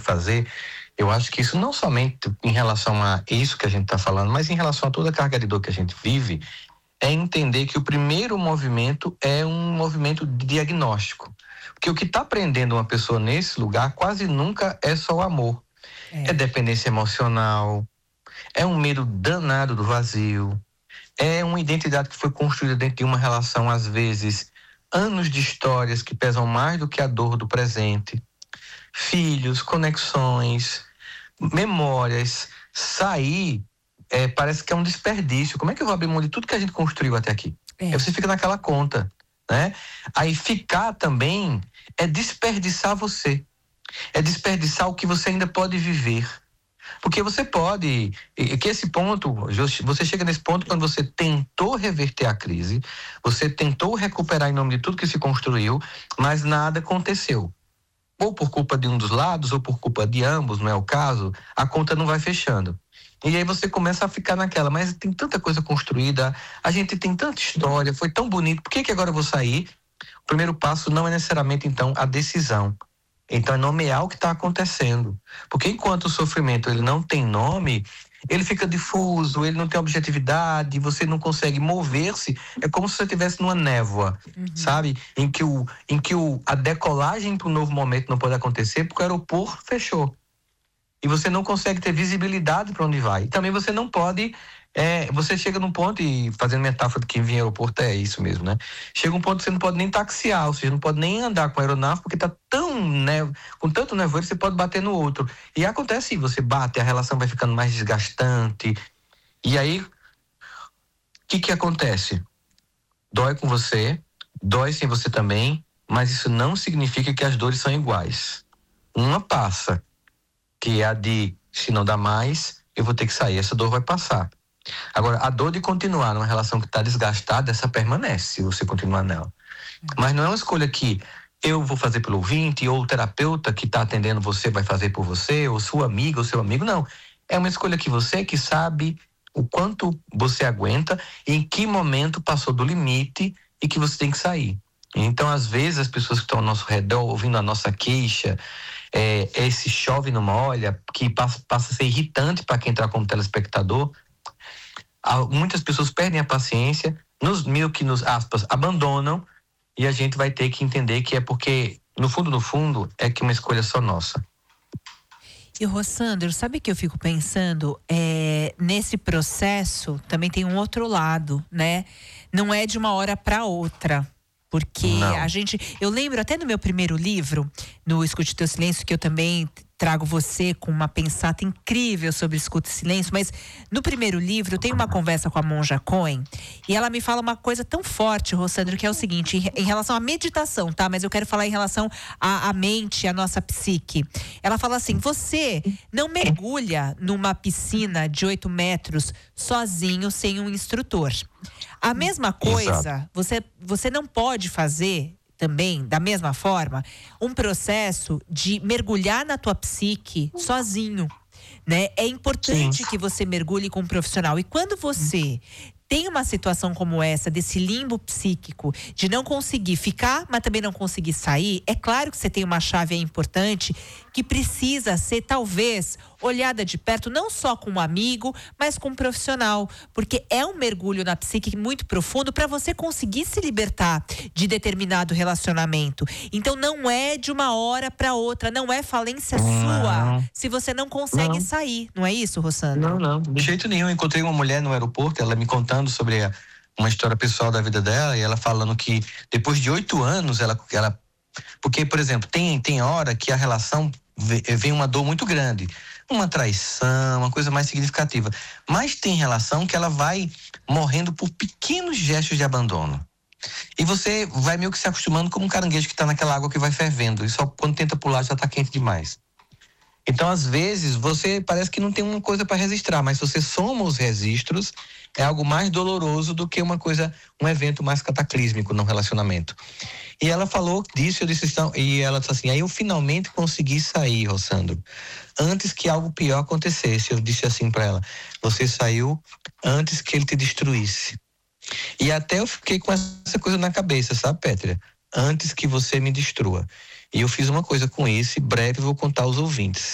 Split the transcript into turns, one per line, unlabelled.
fazer, eu acho que isso não somente em relação a isso que a gente está falando, mas em relação a toda a carga de dor que a gente vive, é entender que o primeiro movimento é um movimento de diagnóstico. Porque o que está prendendo uma pessoa nesse lugar quase nunca é só o amor. É dependência emocional, é um medo danado do vazio, é uma identidade que foi construída dentro de uma relação, às vezes, anos de histórias que pesam mais do que a dor do presente. Filhos, conexões, memórias. Sair parece que é um desperdício. Como é que eu vou abrir mão de tudo que a gente construiu até aqui? Aí você fica naquela conta, né? Aí ficar também é desperdiçar você. É desperdiçar o que você ainda pode viver. Porque você pode, que esse ponto, você chega nesse ponto quando você tentou reverter a crise, você tentou recuperar em nome de tudo que se construiu, mas nada aconteceu. Ou por culpa de um dos lados, ou por culpa de ambos, não é o caso, a conta não vai fechando. E aí você começa a ficar naquela, mas tem tanta coisa construída, a gente tem tanta história, foi tão bonito, por que agora eu vou sair? O primeiro passo não é necessariamente, então, a decisão. Então é nomear o que está acontecendo. Porque enquanto o sofrimento ele não tem nome, ele fica difuso, ele não tem objetividade, você não consegue mover-se. É como se você estivesse numa névoa, sabe? Em que a decolagem para um novo momento não pode acontecer porque o aeroporto fechou. E você não consegue ter visibilidade para onde vai. E também você não pode... você chega num ponto, e fazendo metáfora de quem vinha ao aeroporto, é isso mesmo, né? Chega um ponto que você não pode nem taxiar, ou seja, não pode nem andar com a aeronave, porque tá com tanto nevoeiro, você pode bater no outro. E acontece, você bate, a relação vai ficando mais desgastante. E aí, o que acontece? Dói com você, dói sem você também, mas isso não significa que as dores são iguais. Uma passa, que é a de, se não dá mais, eu vou ter que sair, essa dor vai passar. Agora, a dor de continuar numa relação que está desgastada, essa permanece, se você continuar nela. Mas não é uma escolha que eu vou fazer pelo ouvinte, ou o terapeuta que está atendendo você vai fazer por você, ou sua amiga, ou seu amigo, não. É uma escolha que você que sabe o quanto você aguenta, em que momento passou do limite e que você tem que sair. Então, às vezes, as pessoas que estão ao nosso redor, ouvindo a nossa queixa, esse chove não molha, que passa a ser irritante para quem está como telespectador. Muitas pessoas perdem a paciência, nos aspas, abandonam, e a gente vai ter que entender que é porque, no fundo, é que uma escolha só nossa.
E Rossandro, sabe que eu fico pensando, nesse processo também tem um outro lado, né? Não é de uma hora para outra. Porque eu lembro até no meu primeiro livro, no Escute Teu Silêncio, que eu também trago você com uma pensata incrível sobre escuta e silêncio, mas no primeiro livro eu tenho uma conversa com a Monja Coen e ela me fala uma coisa tão forte, Rossandro, que é o seguinte, em relação à meditação, tá? Mas eu quero falar em relação à mente, à nossa psique. Ela fala assim, você não mergulha numa piscina de 8 metros sozinho, sem um instrutor. A mesma coisa, você não pode fazer também, da mesma forma, um processo de mergulhar na tua psique sozinho, né? É importante que você mergulhe com um profissional. E quando você tem uma situação como essa, desse limbo psíquico, de não conseguir ficar, mas também não conseguir sair, é claro que você tem uma chave aí importante que precisa ser, talvez, olhada de perto, não só com um amigo, mas com um profissional. Porque é um mergulho na psique muito profundo para você conseguir se libertar de determinado relacionamento. Então, não é de uma hora para outra, não é falência sua se você não consegue sair. Não é isso, Rossandro?
Não, de jeito nenhum. Eu encontrei uma mulher no aeroporto, ela me contando sobre uma história pessoal da vida dela, e ela falando que depois de 8 anos, ela porque, por exemplo, tem hora que a relação vem uma dor muito grande, uma traição, uma coisa mais significativa, mas tem relação que ela vai morrendo por pequenos gestos de abandono, e você vai meio que se acostumando como um caranguejo que está naquela água que vai fervendo, e só quando tenta pular já está quente demais. Então, às vezes, você parece que não tem uma coisa para registrar, mas se você soma os registros, é algo mais doloroso do que um evento mais cataclísmico no relacionamento. E ela falou disso, e ela disse assim, aí eu finalmente consegui sair, Rossandro, antes que algo pior acontecesse. Eu disse assim para ela, você saiu antes que ele te destruísse. E até eu fiquei com essa coisa na cabeça, sabe, Pétria? Antes que você me destrua. E eu fiz uma coisa com isso, e breve vou contar aos ouvintes.